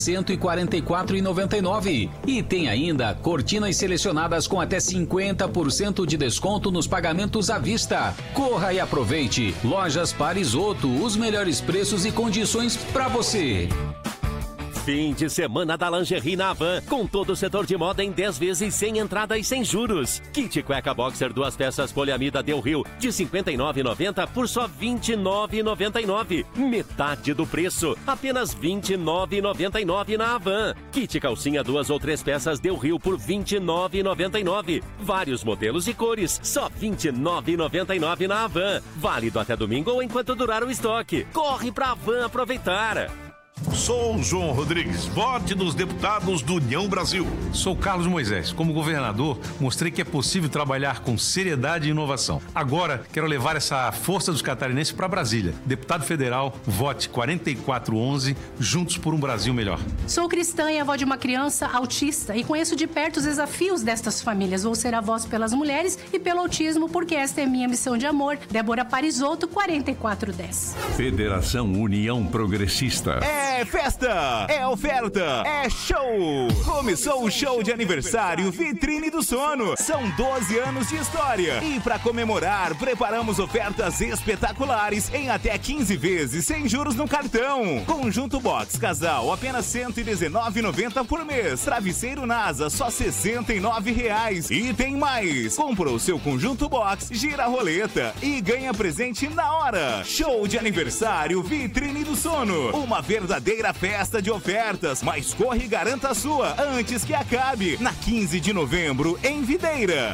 144,99. E tem ainda cortinas selecionadas com até 50% de desconto nos pagamentos à vista. Corra e aproveite. Lojas Parisoto, os melhores preços e condições para você. Fim de semana da lingerie na Havan, com todo o setor de moda em 10 vezes sem entrada e sem juros. Kit cueca boxer 2 peças poliamida Del Rio de R$ 59,90 por só R$ 29,99. Metade do preço, apenas R$ 29,99 na Havan. Kit calcinha 2 ou 3 peças Del Rio por R$ 29,99. Vários modelos e cores, só R$ 29,99 na Havan. Válido até domingo ou enquanto durar o estoque. Corre pra Havan aproveitar. Sou João Rodrigues, vote dos deputados do União Brasil. Sou Carlos Moisés. Como governador, mostrei que é possível trabalhar com seriedade e inovação. Agora, quero levar essa força dos catarinenses para Brasília. Deputado federal, vote 4411, juntos por um Brasil melhor. Sou cristã e avó de uma criança autista e conheço de perto os desafios destas famílias. Vou ser a voz pelas mulheres e pelo autismo, porque esta é minha missão de amor. Débora Parisoto, 4410. Federação União Progressista. É festa, é oferta, é show! Começou o show de aniversário Vitrine do Sono. São 12 anos de história. E para comemorar, preparamos ofertas espetaculares em até 15 vezes sem juros no cartão. Conjunto Box Casal, apenas R$ 119,90 por mês. Travesseiro NASA, só R$ 69,00. E tem mais! Comprou seu Conjunto Box, gira a roleta e ganha presente na hora. Show de aniversário Vitrine do Sono. Uma verdadeira festa de ofertas, mas corre e garanta a sua antes que acabe, na 15 de novembro, em Videira.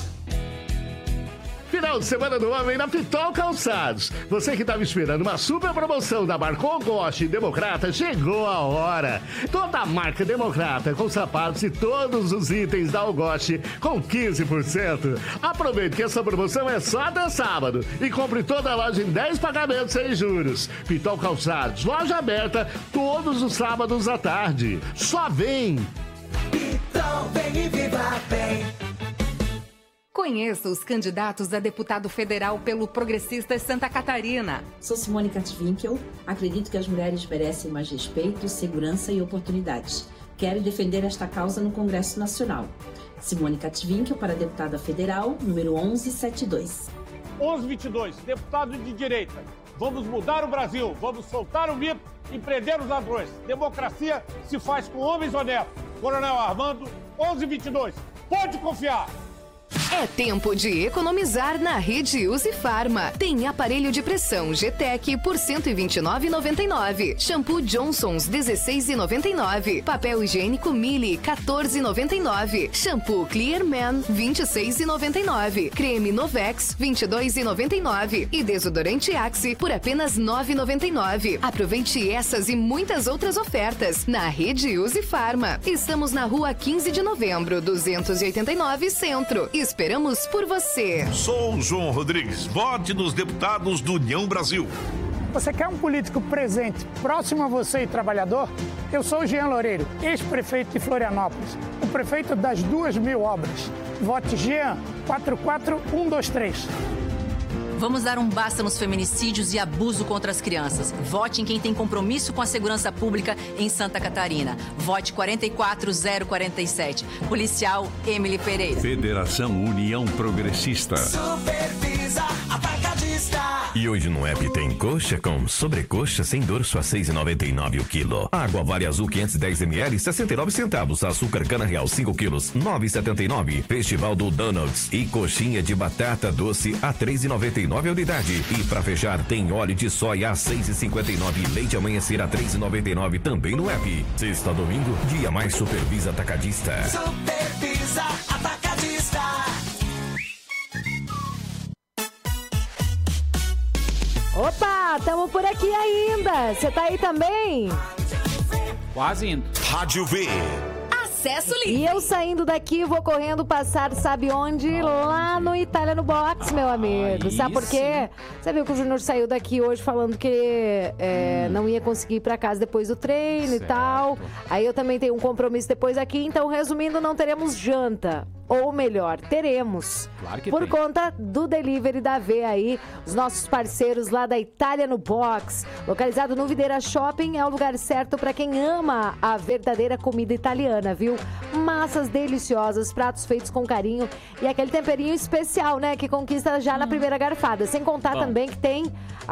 Final de semana do homem na Pitol Calçados. Você que estava esperando uma super promoção da marca Ogoste Democrata, chegou a hora. Toda a marca Democrata com sapatos e todos os itens da Ogoste com 15%. Aproveite que essa promoção é só até sábado e compre toda a loja em 10 pagamentos sem juros. Pitol Calçados, loja aberta todos os sábados à tarde. Só vem! Pitol, vem e viva bem! Conheça os candidatos a deputado federal pelo Progressistas Santa Catarina. Sou Simone Katwinkel. Acredito que as mulheres merecem mais respeito, segurança e oportunidades. Quero defender esta causa no Congresso Nacional. Simone Katwinkel para deputada federal, número 1172. 1122, deputado de direita. Vamos mudar o Brasil, vamos soltar o mito e prender os ladrões. Democracia se faz com homens honestos. Coronel Armando, 1122. Pode confiar. É tempo de economizar na Rede Use Farma. Tem aparelho de pressão GTEC por R$ 129,99. Shampoo Johnson's, R$ 16,99. Papel higiênico Mili, R$ 14,99. Shampoo Clear Man, R$ 26,99. Creme Novex, R$ 22,99. E desodorante Axe por apenas R$ 9,99. Aproveite essas e muitas outras ofertas na Rede Use Farma. Estamos na rua 15 de novembro, 289 Centro. Esperamos por você. Sou João Rodrigues, vote dos deputados do União Brasil. Você quer um político presente, próximo a você e trabalhador? Eu sou o Jean Loureiro, ex-prefeito de Florianópolis, o prefeito das 2.000 obras. Vote Jean 44123. Vamos dar um basta nos feminicídios e abuso contra as crianças. Vote em quem tem compromisso com a segurança pública em Santa Catarina. Vote 44047. Policial Emily Pereira. Federação União Progressista. Supervisa Atacadista. E hoje no app tem coxa com sobrecoxa sem dor, só R$ 6,99 o quilo. Água Vale Azul 510ml, 69 centavos. Açúcar Cana Real 5 quilos, 9,79. Festival do Donuts e coxinha de batata doce a 3,99 a unidade. E pra fechar tem óleo de soia a 6,59. Leite Amanhecer a 3,99 também no app. Sexta a domingo, dia mais Supervisa Atacadista. Supervisa Atacadista. Opa, tamo por aqui ainda. Você tá aí também? Quase indo. Rádio V. Acesso livre. E eu saindo daqui, vou correndo passar, sabe onde? Lá no Itália no Box, meu amigo. Sabe por quê? Você viu que o Júnior saiu daqui hoje falando que não ia conseguir ir pra casa depois do treino e tal. Aí eu também tenho um compromisso depois aqui, então resumindo, não teremos janta. ou melhor, teremos. Claro que por tem. conta do delivery da V aí, os nossos parceiros lá da Itália no Box, localizado no Videira Shopping, é o lugar certo para quem ama a verdadeira comida italiana, viu? Massas deliciosas, pratos feitos com carinho e aquele temperinho especial, né, que conquista já na primeira garfada. Sem contar também que tem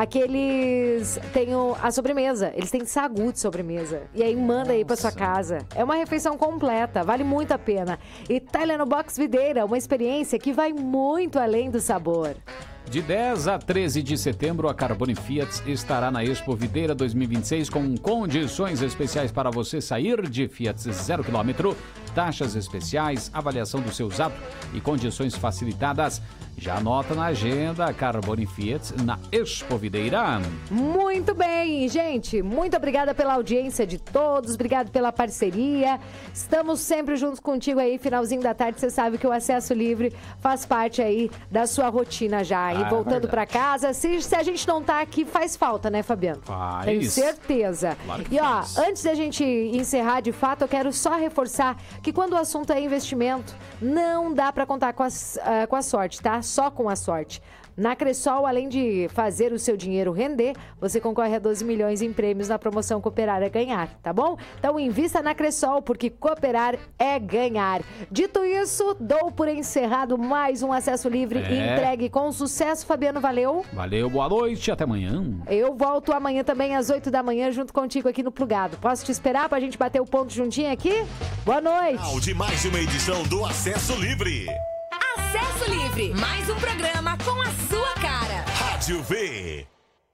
a sobremesa. Eles têm sagu de sobremesa. E aí manda aí pra sua casa. É uma refeição completa, vale muito a pena. Itália no Box Videira, uma experiência que vai muito além do sabor. De 10 a 13 de setembro, a Carbone Fiat estará na Expo Videira 2026 com condições especiais para você sair de Fiat 0 km, taxas especiais, avaliação do seu usado e condições facilitadas. Já anota na agenda Carbone Fiat na Expo Videira. Muito bem, gente. Muito obrigada pela audiência de todos. Obrigado pela parceria. Estamos sempre juntos contigo aí, finalzinho da tarde. Você sabe que o acesso livre faz parte aí da sua rotina já. E voltando pra casa, se a gente não tá aqui, faz falta, né, Fabiano? Faz. Tenho certeza. Claro que e ó, faz. antes da gente encerrar de fato, eu quero só reforçar que quando o assunto é investimento, não dá pra contar com a sorte, tá? Só com a sorte. Na Cressol, além de fazer o seu dinheiro render, você concorre a 12 milhões em prêmios na promoção Cooperar é Ganhar, tá bom? Então invista na Cressol, porque cooperar é ganhar. Dito isso, dou por encerrado mais um acesso livre e entregue com sucesso. Fabiano, valeu. Valeu, boa noite, até amanhã. Eu volto amanhã também às 8 da manhã junto contigo aqui no Plugado. Posso te esperar pra gente bater o ponto juntinho aqui? Boa noite. De mais uma edição do Acesso Livre. Acesso Livre, mais um programa com a sua cara. Rádio V.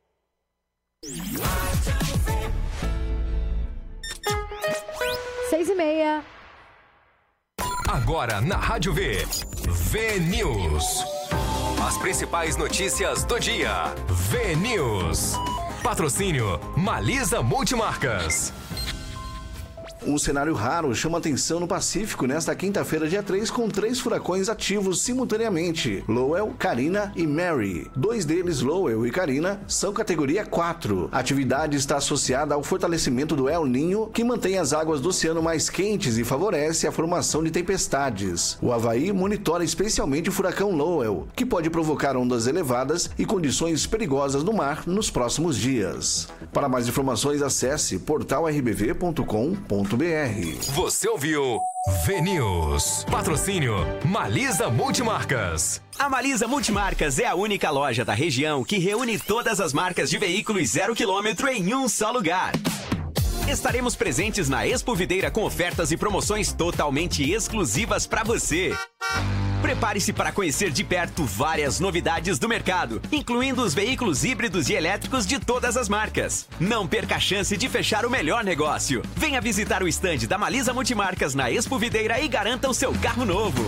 6:30. Agora na Rádio V. V News. As principais notícias do dia. V News. Patrocínio Malisa Multimarcas. Um cenário raro chama atenção no Pacífico nesta quinta-feira, dia 3, com 3 furacões ativos simultaneamente: Lowell, Carina e Mary. 2 deles, Lowell e Carina, são categoria 4. A atividade está associada ao fortalecimento do El Niño, que mantém as águas do oceano mais quentes e favorece a formação de tempestades. O Havaí monitora especialmente o furacão Lowell, que pode provocar ondas elevadas e condições perigosas no mar nos próximos dias. Para mais informações, acesse portalrbv.com.br. Você ouviu V News. Patrocínio Malisa Multimarcas. A Malisa Multimarcas é a única loja da região que reúne todas as marcas de veículos 0 km em um só lugar. Estaremos presentes na Expo Videira com ofertas e promoções totalmente exclusivas para você. Prepare-se para conhecer de perto várias novidades do mercado, incluindo os veículos híbridos e elétricos de todas as marcas. Não perca a chance de fechar o melhor negócio. Venha visitar o estande da Malisa Multimarcas na Expo Videira e garanta o seu carro novo.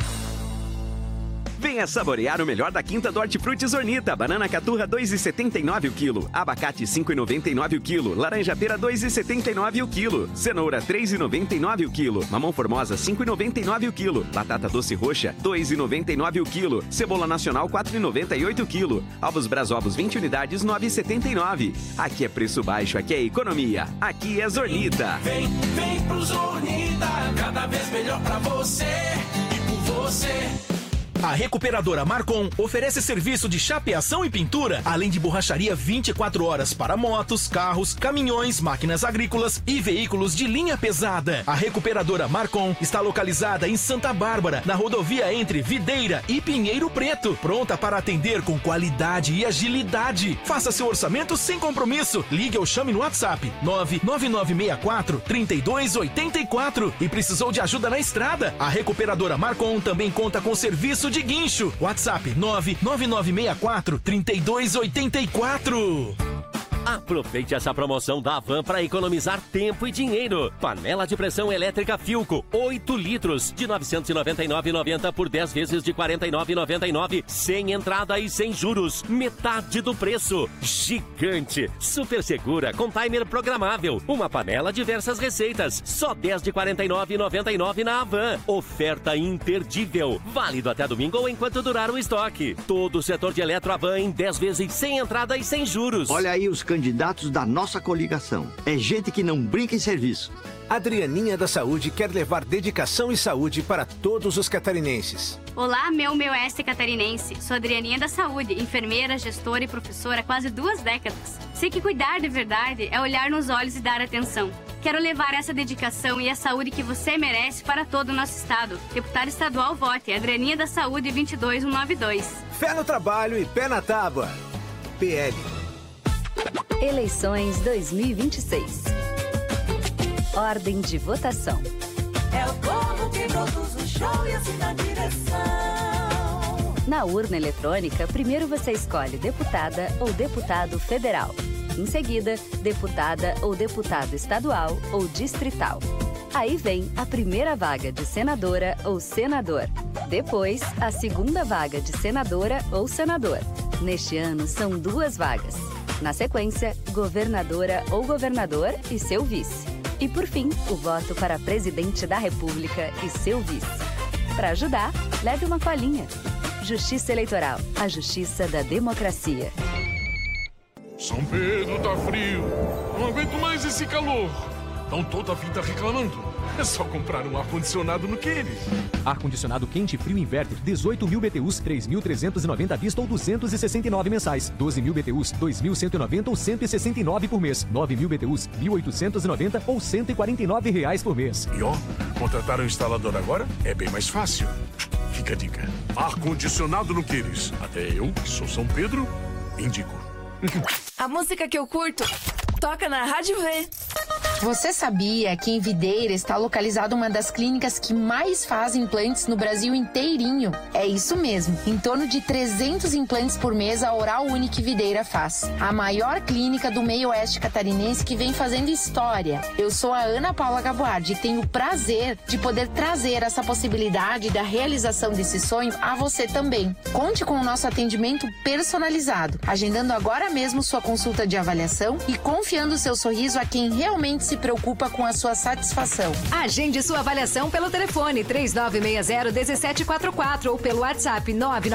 Venha saborear o melhor da quinta do Hortifruti Zornita. Banana caturra 2,79 o quilo. Abacate 5,99 o quilo. Laranja pera 2,79 o quilo. Cenoura 3,99 o quilo. Mamão formosa 5,99 o quilo. Batata doce roxa 2,99 o quilo. Cebola nacional 4,98 o quilo. Ovos Brasovos 20 unidades 9,79. Aqui é preço baixo, aqui é economia. Aqui é Zornita. Vem pro Zornita, cada vez melhor pra você e por você. A recuperadora Marcon oferece serviço de chapeação e pintura, além de borracharia 24 horas para motos, carros, caminhões, máquinas agrícolas e veículos de linha pesada. A recuperadora Marcon está localizada em Santa Bárbara, na rodovia entre Videira e Pinheiro Preto, pronta para atender com qualidade e agilidade. Faça seu orçamento sem compromisso. Ligue ou chame no WhatsApp 99964-3284. E precisou de ajuda na estrada? A recuperadora Marcon também conta com serviço de guincho. WhatsApp 99964-3284. Aproveite essa promoção da Havan para economizar tempo e dinheiro. Panela de pressão elétrica Philco, 8 litros, de R$ 999,90 por 10 vezes de R$ 49,99, sem entrada e sem juros. Metade do preço. Gigante, super segura, com timer programável. Uma panela, diversas receitas. Só 10 de R$ 49,99 na Havan. Oferta imperdível. Válido até domingo ou enquanto durar o estoque. Todo o setor de Eletro Havan em 10 vezes sem entrada e sem juros. Olha aí os candidatos da nossa coligação. É gente que não brinca em serviço. Adrianinha da Saúde quer levar dedicação e saúde para todos os catarinenses. Olá, meu S catarinense. Sou Adrianinha da Saúde, enfermeira, gestora e professora há quase 2 décadas. Sei que cuidar de verdade é olhar nos olhos e dar atenção. Quero levar essa dedicação e a saúde que você merece para todo o nosso estado. Deputado estadual, vote Adrianinha da Saúde 22192. Fé no trabalho e pé na tábua. PL. Eleições 2026. Ordem de votação. É o povo que produz o show e assim na direção. Na urna eletrônica, primeiro você escolhe deputada ou deputado federal. Em seguida, deputada ou deputado estadual ou distrital. Aí vem a primeira vaga de senadora ou senador. Depois, a segunda vaga de senadora ou senador. Neste ano, são 2 vagas. Na sequência, governadora ou governador e seu vice. E por fim, o voto para presidente da República e seu vice. Para ajudar, leve uma colinha. Justiça Eleitoral, a justiça da democracia. São Pedro tá frio. Não aguento mais esse calor. Estão toda a vida reclamando. É só comprar um ar-condicionado no Queires. Ar-condicionado quente e frio inverter, 18.000 BTUs, 3.390 à vista ou 269 mensais. 12.000 BTUs, 2.190 ou 169 por mês. 9.000 BTUs, 1.890 ou 149 reais por mês. E ó, contratar um instalador agora é bem mais fácil. Fica a dica. Ar-condicionado no Queires. Até eu, que sou São Pedro, indico. A música que eu curto toca na Rádio V. Você sabia que em Videira está localizada uma das clínicas que mais fazem implantes no Brasil inteirinho? É isso mesmo, em torno de 300 implantes por mês a Oral Unique Videira faz. A maior clínica do meio oeste catarinense que vem fazendo história. Eu sou a Ana Paula Gaboardi e tenho o prazer de poder trazer essa possibilidade da realização desse sonho a você também. Conte com o nosso atendimento personalizado, agendando agora mesmo sua consulta de avaliação e confiando seu sorriso a quem realmente se preocupa com a sua satisfação. Agende sua avaliação pelo telefone 3960-1744 ou pelo WhatsApp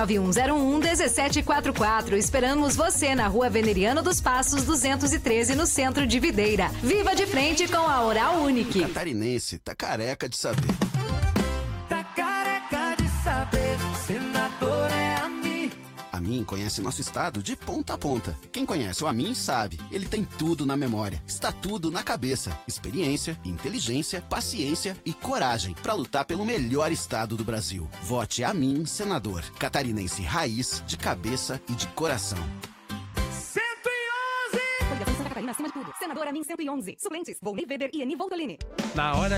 99101-1744. Esperamos você na Rua Veneriano dos Passos 213, no centro de Videira. Viva de frente com a Oral Unique. O catarinense tá careca de saber. Tá careca de saber, senador é a mim. A Amin conhece nosso estado de ponta a ponta. Quem conhece o Amin sabe, ele tem tudo na memória. Está tudo na cabeça. Experiência, inteligência, paciência e coragem para lutar pelo melhor estado do Brasil. Vote Amin, senador. Catarinense raiz, de cabeça e de coração. Santa Catarina acima de tudo. Senador Amin 111. Suplentes, Volney Weber e Eni Voltolini. Na hora